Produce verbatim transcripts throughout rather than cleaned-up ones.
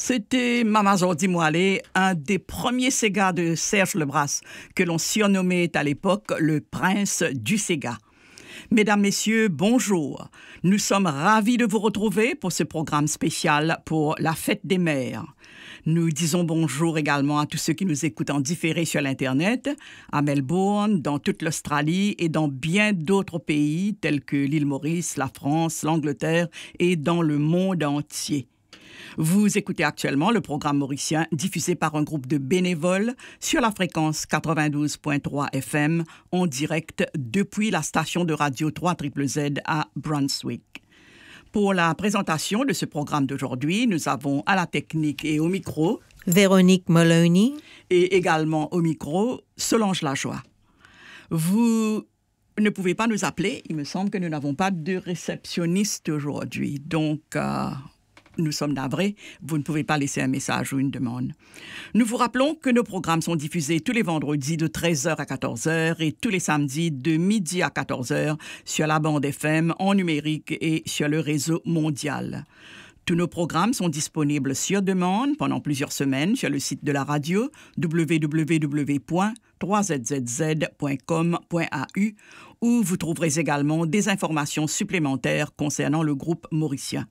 C'était Maman Jordi Moalé, un des premiers Sega de Serge Lebras, que l'on surnommait à l'époque le prince du Sega. Mesdames, Messieurs, bonjour. Nous sommes ravis de vous retrouver pour ce programme spécial pour la Fête des Mères. Nous disons bonjour également à tous ceux qui nous écoutent en différé sur l'Internet, à Melbourne, dans toute l'Australie et dans bien d'autres pays tels que l'île Maurice, la France, l'Angleterre et dans le monde entier. Vous écoutez actuellement le programme mauricien diffusé par un groupe de bénévoles sur la fréquence quatre-vingt-douze virgule trois F M en direct depuis la station de radio trois Z Z à Brunswick. Pour la présentation de ce programme d'aujourd'hui, nous avons à la technique et au micro Véronique Moloney et également au micro Solange Lajoie. Vous ne pouvez pas nous appeler, il me semble que nous n'avons pas de réceptionniste aujourd'hui, donc euh, nous sommes navrés, vous ne pouvez pas laisser un message ou une demande. Nous vous rappelons que nos programmes sont diffusés tous les vendredis de treize heures à quatorze heures et tous les samedis de midi à quatorze heures sur la bande F M, en numérique et sur le réseau mondial. Tous nos programmes sont disponibles sur demande pendant plusieurs semaines sur le site de la radio w w w point trois z z z point com point a u où vous trouverez également des informations supplémentaires concernant le groupe mauricien.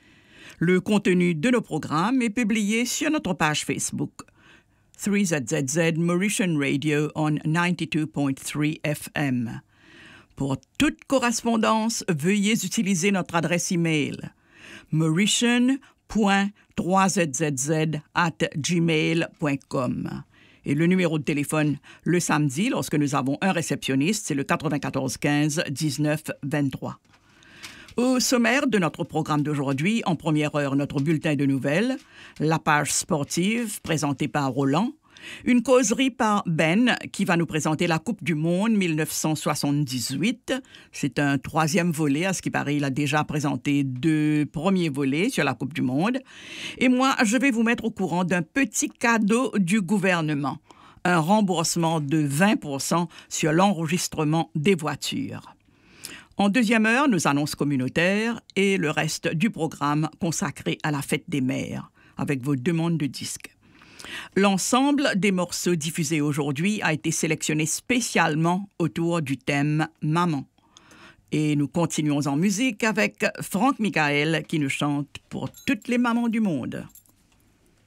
Le contenu de nos programmes est publié sur notre page Facebook trois Z Z Z Mauritian Radio on quatre-vingt-deux virgule trois F M. Pour toute correspondance, veuillez utiliser notre adresse email mauritian point trois z z z arobase gmail point com. Et le numéro de téléphone le samedi, lorsque nous avons un réceptionniste, c'est le quatre-vingt-quatorze quinze dix-neuf vingt-trois. Au sommaire de notre programme d'aujourd'hui, en première heure, notre bulletin de nouvelles, la page sportive présentée par Roland, une causerie par Ben qui va nous présenter la Coupe du Monde dix-neuf cent soixante-dix-huit. C'est un troisième volet, à ce qui paraît, il a déjà présenté deux premiers volets sur la Coupe du Monde. Et moi, je vais vous mettre au courant d'un petit cadeau du gouvernement, un remboursement de vingt pour cent sur l'enregistrement des voitures. En deuxième heure, nos annonces communautaires et le reste du programme consacré à la Fête des Mères, avec vos demandes de disques. L'ensemble des morceaux diffusés aujourd'hui a été sélectionné spécialement autour du thème « Maman ». Et nous continuons en musique avec Franck Michael qui nous chante pour toutes les mamans du monde.